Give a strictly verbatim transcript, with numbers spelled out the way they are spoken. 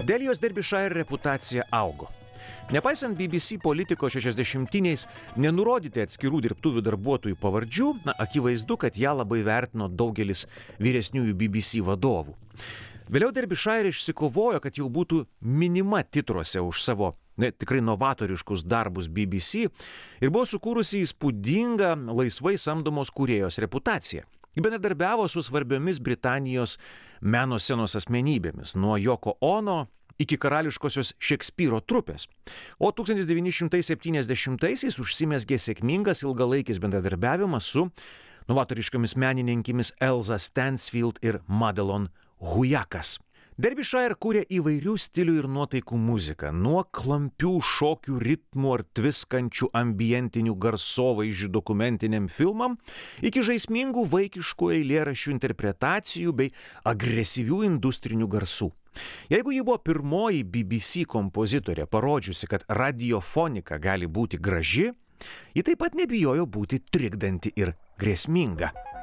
Delijos Derbyshire reputacija augo. Nepaisant B B C politiko šešiasdešimtiniais nenurodyti atskirų dirbtuvių darbuotojų pavardžių, na, akivaizdu, kad ją labai vertino daugelis vyresniųjų B B C vadovų. Vėliau Derbyshire išsikovojo, kad jau būtų minima titruose už savo ne, tikrai novatoriškus darbus B B C ir buvo sukūrusi įspūdingą laisvai samdomos kūrėjos reputaciją. Ji bendradarbiavo su svarbiomis Britanijos meno scenos asmenybėmis, nuo Yoko Ono iki karališkosios Šekspyro trupės. O tūkstantis devyni šimtai septyniasdešimtaisiais užsimezgė sėkmingas ilgalaikis bendradarbiavimas su novatoriškomis menininkėmis Elza Stansfield ir Madelon Hujakas. Derbyshire kūrė įvairių stilių ir nuotaikų muziką, nuo klampių šokių ritmų ar tviskančių ambientinių garsovaizdžių dokumentiniam filmam, iki žaismingų vaikiškų eilėraščių interpretacijų bei agresyvių industrinių garsų. Jeigu ji buvo pirmoji B B C kompozitorė parodžiusi, kad radiofonika gali būti graži, ji taip pat nebijojo būti trikdanti ir grėsminga.